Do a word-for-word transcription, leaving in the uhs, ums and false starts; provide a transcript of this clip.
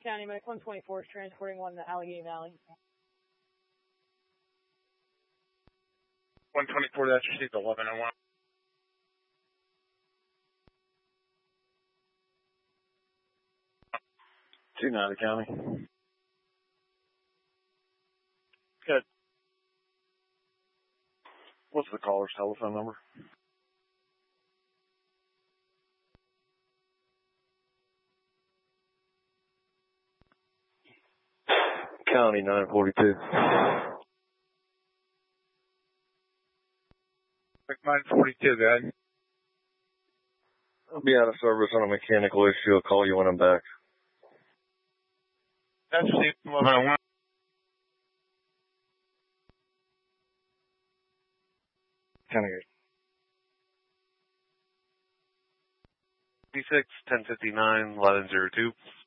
County Medic one twenty-four is transporting one to Allegheny Valley. one twenty-four, that's received eleven oh one. two ninety County. Good. What's the caller's telephone number? County nine forty-two. nine forty-two, go ahead. I'll be out of service on a mechanical issue. I'll call you when I'm back. That's received eleven oh one. County eight. six, ten fifty-nine, eleven oh two.